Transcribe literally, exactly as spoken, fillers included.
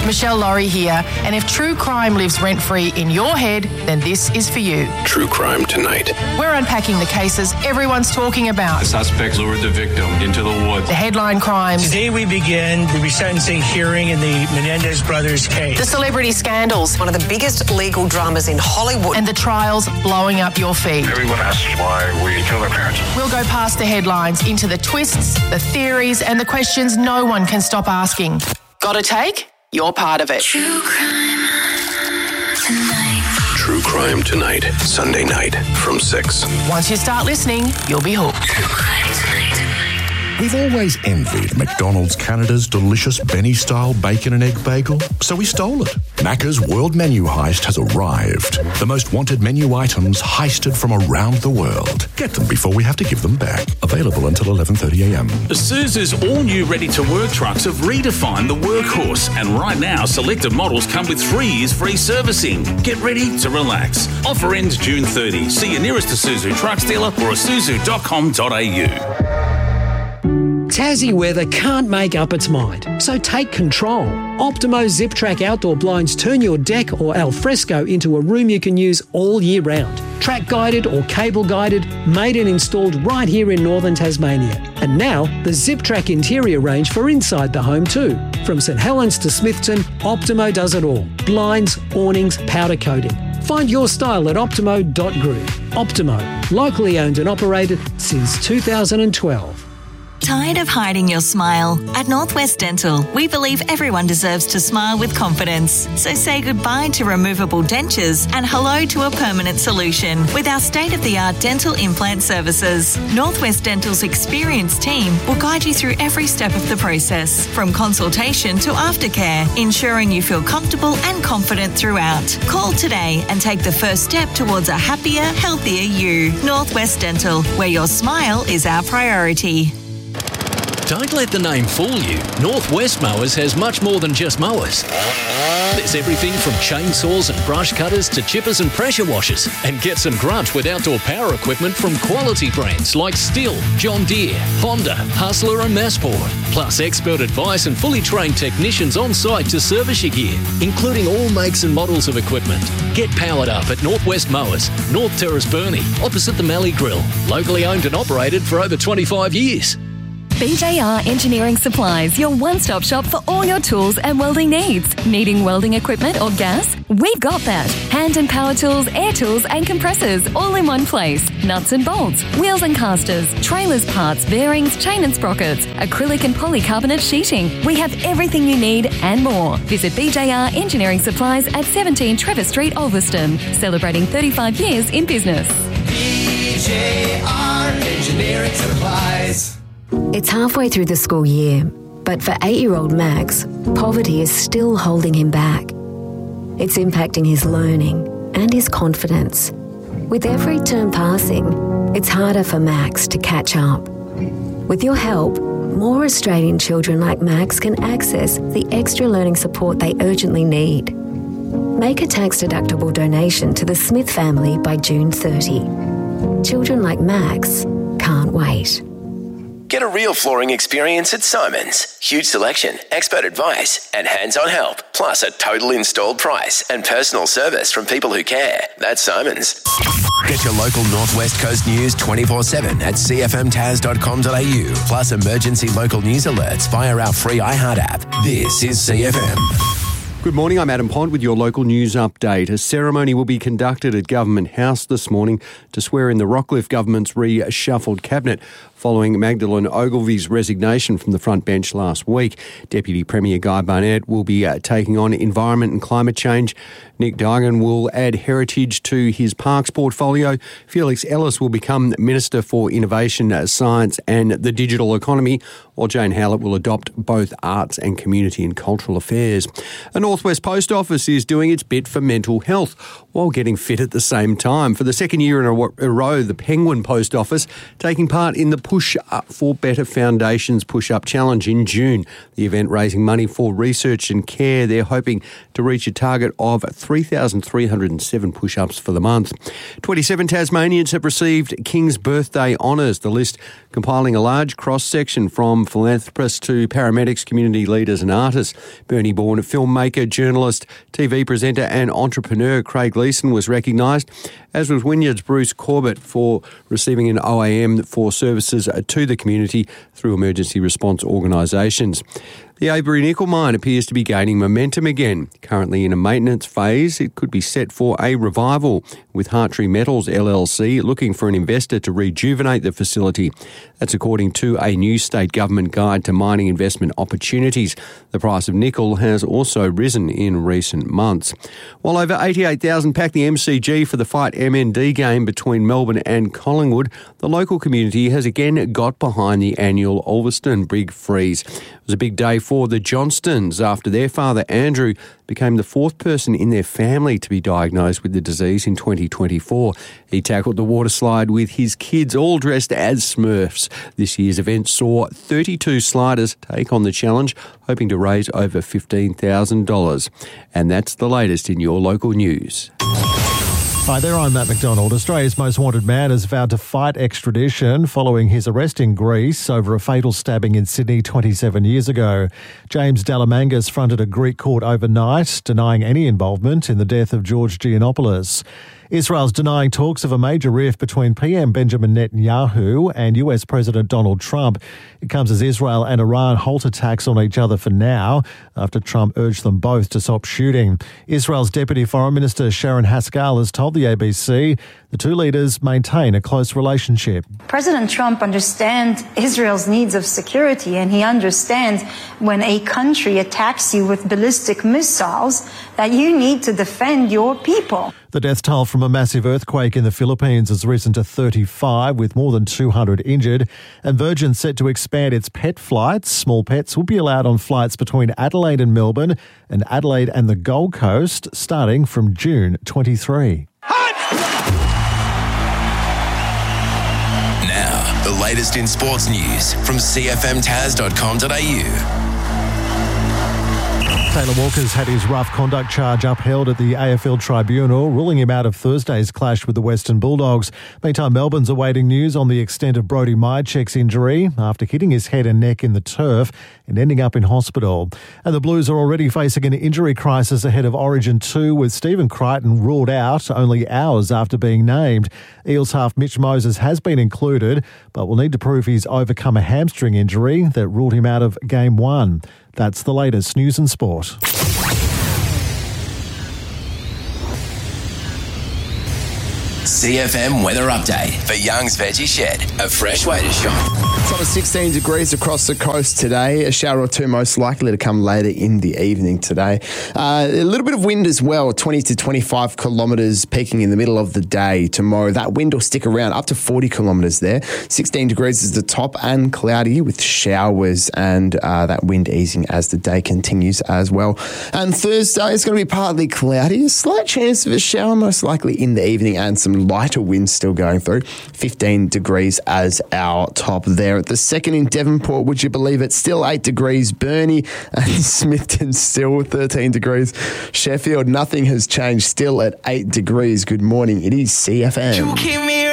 Michelle Laurie here, and if true crime lives rent-free in your head, then this is for you. True Crime Tonight. We're unpacking the cases everyone's talking about. The suspect lured the victim into the woods. The headline crimes. Today we begin the resentencing hearing in the Menendez brothers case. The celebrity scandals. One of the biggest legal dramas in Hollywood. And the trials blowing up your feed. Everyone asks why we kill their parents. We'll go past the headlines into the twists, the theories, and the questions no one can stop asking. Got a take? You're part of it. True Crime Tonight. True Crime Tonight, Sunday night from six. Once you start listening, you'll be hooked. True Crime Tonight. We've always envied McDonald's Canada's delicious Benny-style bacon and egg bagel, so we stole it. Macca's World Menu Heist has arrived. The most wanted menu items heisted from around the world. Get them before we have to give them back. Available until eleven thirty a m. Isuzu's all-new ready-to-work trucks have redefined the workhorse, and right now, selected models come with three years free servicing. Get ready to relax. Offer ends June thirtieth. See your nearest Isuzu trucks dealer or isuzu dot com dot a u. Tassie weather can't make up its mind, so take control. Optimo Zip Track outdoor blinds turn your deck or alfresco into a room you can use all year round. Track guided or cable guided, made and installed right here in northern Tasmania. And now, the Zip Track interior range for inside the home too. From St Helens to Smithton, Optimo does it all. Blinds, awnings, powder coating. Find your style at optimo dot group. Optimo, locally owned and operated since two thousand twelve. Tired of hiding your smile? At Northwest Dental, we believe everyone deserves to smile with confidence. So say goodbye to removable dentures and hello to a permanent solution with our state-of-the-art dental implant services. Northwest Dental's experienced team will guide you through every step of the process, from consultation to aftercare, ensuring you feel comfortable and confident throughout. Call today and take the first step towards a happier, healthier you. Northwest Dental, where your smile is our priority. Don't let the name fool you. Northwest Mowers has much more than just mowers. There's everything from chainsaws and brush cutters to chippers and pressure washers. And get some grunt with outdoor power equipment from quality brands like Stihl, John Deere, Honda, Hustler and Massport. Plus expert advice and fully trained technicians on site to service your gear, including all makes and models of equipment. Get powered up at Northwest Mowers, North Terrace Burnie, opposite the Mallee Grill. Locally owned and operated for over twenty-five years. B J R Engineering Supplies, your one-stop shop for all your tools and welding needs. Needing welding equipment or gas? We've got that. Hand and power tools, air tools and compressors all in one place. Nuts and bolts, wheels and casters, trailers parts, bearings, chain and sprockets, acrylic and polycarbonate sheeting. We have everything you need and more. Visit B J R Engineering Supplies at seventeen Trevor Street, Ulverston, celebrating thirty-five years in business. B J R Engineering Supplies. It's halfway through the school year, but for eight-year-old Max, poverty is still holding him back. It's impacting his learning and his confidence. With every term passing, it's harder for Max to catch up. With your help, more Australian children like Max can access the extra learning support they urgently need. Make a tax-deductible donation to the Smith family by June thirtieth. Children like Max can't wait. Get a real flooring experience at Simons. Huge selection, expert advice, and hands-on help. Plus a total installed price and personal service from people who care. That's Simons. Get your local Northwest Coast news twenty-four seven at c f m tas dot com dot a u. Plus emergency local news alerts via our free iHeart app. This is C F M. Good morning, I'm Adam Pond with your local news update. A ceremony will be conducted at Government House this morning to swear in the Rockcliffe government's reshuffled cabinet following Magdalene Ogilvy's resignation from the front bench last week. Deputy Premier Guy Barnett will be uh, taking on environment and climate change. Nick Dargan will add heritage to his parks portfolio. Felix Ellis will become Minister for Innovation, Science and the Digital Economy, while Jane Howlett will adopt both arts and community and cultural affairs. A Northwest Post Office is doing its bit for mental health while getting fit at the same time. For the second year in a row, the Penguin Post Office taking part in the Push Up for Better Foundations Push Up Challenge in June. The event raising money for research and care. They're hoping to reach a target of three thousand three hundred seven push-ups for the month. twenty-seven Tasmanians have received King's Birthday honours. The list compiling a large cross-section from philanthropists to paramedics, community leaders and artists. Burnie born filmmaker, journalist, T V presenter and entrepreneur Craig Leeson was recognised, as was Wynyard's Bruce Corbett for receiving an O A M for services to the community through emergency response organisations. The Avebury nickel mine appears to be gaining momentum again. Currently in a maintenance phase, it could be set for a revival, with Hartree Metals L L C looking for an investor to rejuvenate the facility. That's according to a new state government guide to mining investment opportunities. The price of nickel has also risen in recent months. While over eighty-eight thousand packed the M C G for the Fight M N D game between Melbourne and Collingwood, the local community has again got behind the annual Ulverston Big Freeze. It was a big day for the Johnstons after their father Andrew became the fourth person in their family to be diagnosed with the disease in twenty twenty-four. He tackled the water slide with his kids all dressed as Smurfs. This year's event saw thirty-two sliders take on the challenge, hoping to raise over fifteen thousand dollars. And that's the latest in your local news. Hi there, I'm Matt McDonald. Australia's most wanted man has vowed to fight extradition following his arrest in Greece over a fatal stabbing in Sydney twenty-seven years ago. James Dalamangas fronted a Greek court overnight, denying any involvement in the death of George Giannopoulos. Israel's denying talks of a major rift between P M Benjamin Netanyahu and U S President Donald Trump. It comes as Israel and Iran halt attacks on each other for now, after Trump urged them both to stop shooting. Israel's Deputy Foreign Minister Sharon Haskell has told the A B C the two leaders maintain a close relationship. President Trump understands Israel's needs of security, and he understands when a country attacks you with ballistic missiles that you need to defend your people. The death toll from a massive earthquake in the Philippines has risen to thirty-five, with more than two hundred injured. And Virgin set to expand its pet flights. Small pets will be allowed on flights between Adelaide and Melbourne and Adelaide and the Gold Coast starting from June twenty-third. Now, the latest in sports news from c f m taz dot com dot a u. Taylor Walker's had his rough conduct charge upheld at the A F L Tribunal, ruling him out of Thursday's clash with the Western Bulldogs. Meantime, Melbourne's awaiting news on the extent of Brodie Myercheck's injury after hitting his head and neck in the turf and ending up in hospital. And the Blues are already facing an injury crisis ahead of Origin two, with Stephen Crichton ruled out only hours after being named. Eels half Mitch Moses has been included, but will need to prove he's overcome a hamstring injury that ruled him out of Game one. That's the latest news and sport. C F M weather update for Young's Veggie Shed, a fresh way to shop. Top of sixteen degrees across the coast today. A shower or two most likely to come later in the evening today. Uh, a little bit of wind as well, twenty to twenty-five kilometres peaking in the middle of the day tomorrow. That wind will stick around up to forty kilometres there. sixteen degrees is the top and cloudy with showers and uh, that wind easing as the day continues as well. And Thursday is going to be partly cloudy. A slight chance of a shower most likely in the evening and some lighter winds still going through. fifteen degrees as our top there. At the second in Devonport, would you believe it? Still eight degrees. Burnie and Smithton still thirteen degrees. Sheffield, nothing has changed. Still at eight degrees. Good morning. It is C F M. You keep me